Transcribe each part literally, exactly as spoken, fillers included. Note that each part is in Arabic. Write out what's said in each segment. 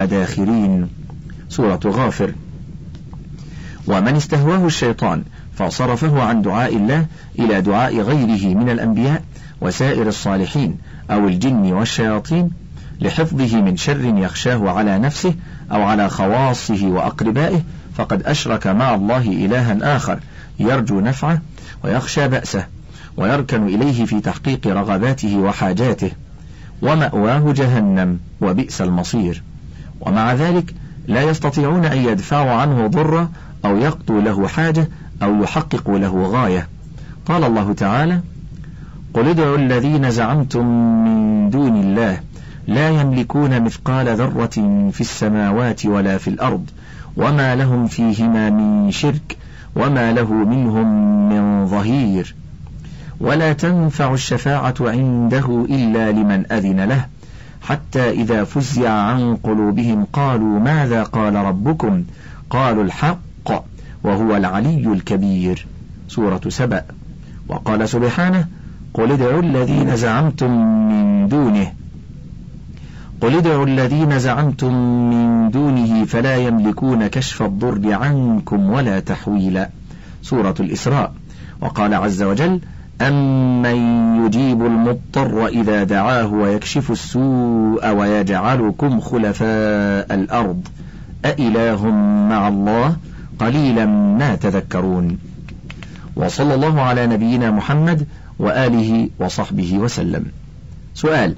داخرين. سورة غافر. ومن استهواه الشيطان فصرفه عن دعاء الله إلى دعاء غيره من الأنبياء وسائر الصالحين أو الجن والشياطين لحفظه من شر يخشاه على نفسه أو على خواصه وأقربائه، فقد أشرك مع الله إلها آخر يرجو نفعه ويخشى بأسه ويركن إليه في تحقيق رغباته وحاجاته، ومأواه جهنم وبئس المصير. ومع ذلك لا يستطيعون أن يدفعوا عنه ضرا أو يقضوا له حاجة أو يحققوا له غاية. قال الله تعالى: قل ادعوا الذين زعمتم من دون الله لا يملكون مثقال ذرة في السماوات ولا في الأرض وما لهم فيهما من شرك وما له منهم من ظهير ولا تنفع الشفاعة عنده إلا لمن أذن له حتى إذا فزع عن قلوبهم قالوا ماذا قال ربكم قالوا الحق وهو العلي الكبير. سورة سبأ. وقال سبحانه: قل ادعوا الذين زعمتم من دونه قل ادعوا الذين زعمتم من دونه فلا يملكون كشف الضر عنكم ولا تحويلا. سورة الإسراء. وقال عز وجل: أمن يجيب المضطر إذا دعاه ويكشف السوء ويجعلكم خلفاء الأرض أإله مع الله قليلا ما تذكرون. وصلى الله على نبينا محمد وآله وصحبه وسلم. سؤال: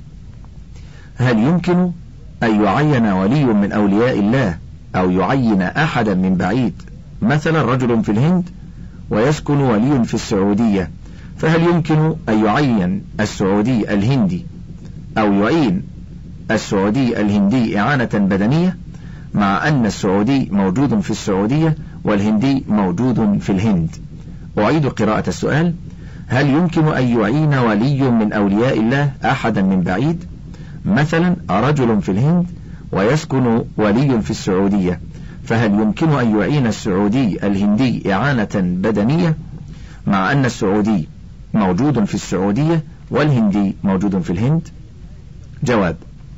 هل يمكن أن يعين ولي من أولياء الله أو يعين أحدا من بعيد، مثلا رجل في الهند ويسكن ولي في السعودية، فهل يمكن أن يعين السعودي الهندي أو يعين السعودي الهندي إعانة بدنية مع أن السعودي موجود في السعودية والهندي موجود في الهند؟ أعيد قراءة السؤال: هل يمكن أن يعين ولي من أولياء الله أحدا من بعيد، مثلا رجل في الهند ويسكن ولي في السعودية، فهل يمكن أن يعين السعودي الهندي إعانة بدنية مع أن السعودي موجود في السعودية والهندي موجود في الهند؟ جواب: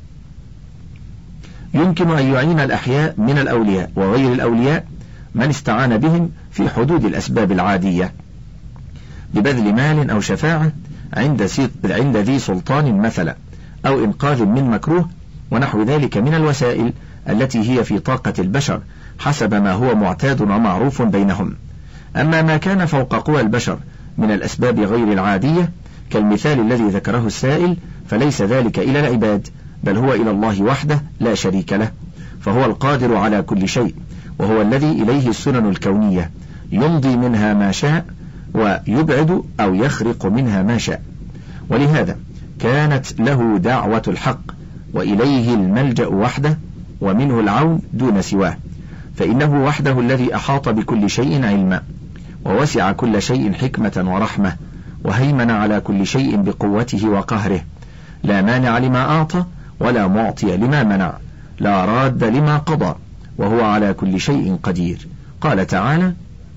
يمكن أن يعين الأحياء من الأولياء وغير الأولياء من استعان بهم في حدود الأسباب العادية ببذل مال أو شفاعة عند عند ذي سلطان مثلا، أو إنقاذ من مكروه ونحو ذلك من الوسائل التي هي في طاقة البشر حسب ما هو معتاد ومعروف بينهم. أما ما كان فوق قوى البشر من الأسباب غير العادية كالمثال الذي ذكره السائل، فليس ذلك إلى العباد، بل هو إلى الله وحده لا شريك له، فهو القادر على كل شيء، وهو الذي إليه السنن الكونية يمضي منها ما شاء ويبعد أو يخرق منها ما شاء، ولهذا كانت له دعوة الحق وإليه الملجأ وحده ومنه العون دون سواه، فإنه وحده الذي أحاط بكل شيء علما ووسع كل شيء حكمة ورحمة وهيمن على كل شيء بقوته وقهره، لا مانع لما أعطى ولا معطي لما منع، لا راد لما قضى، وهو على كل شيء قدير. قال تعالى: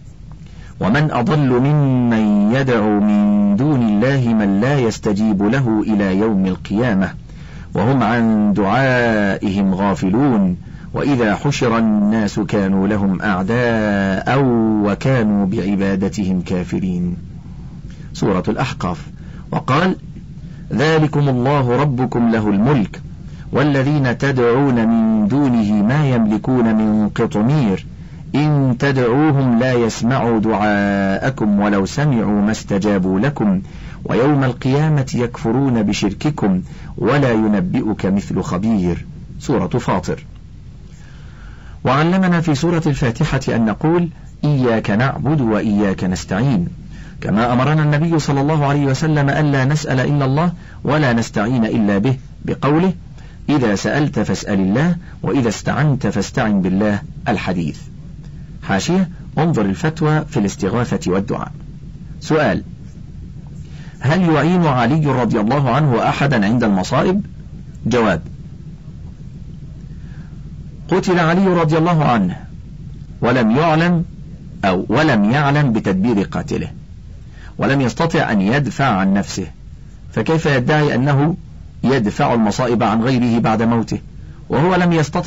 ومن أضل ممن يدعو من دون الله من لا يستجيب له إلى يوم القيامة وهم عن دعائهم غافلون وإذا حشر الناس كانوا لهم أعداء وكانوا بعبادتهم كافرين. سورة الأحقاف. وقال: ذلكم الله ربكم له الملك والذين تدعون من دونه ما يملكون من قطمير إن تدعوهم لا يسمعوا دعاءكم ولو سمعوا ما استجابوا لكم ويوم القيامة يكفرون بشرككم ولا ينبئك مثل خبير. سورة فاطر. وعلمنا في سورة الفاتحة أن نقول: إياك نعبد وإياك نستعين، كما أمرنا النبي صلى الله عليه وسلم ألا نسأل إلا الله ولا نستعين إلا به بقوله: إذا سألت فاسأل الله وإذا استعنت فاستعن بالله. الحديث. حاشية: انظر الفتوى في الاستغاثة والدعاء. سؤال: هل يعين علي رضي الله عنه أحدا عند المصائب؟ جواب: قتل علي رضي الله عنه ولم يعلم أو ولم يعلم بتدبير قاتله ولم يستطع أن يدفع عن نفسه، فكيف يدعي أنه يدفع المصائب عن غيره بعد موته وهو لم يستطع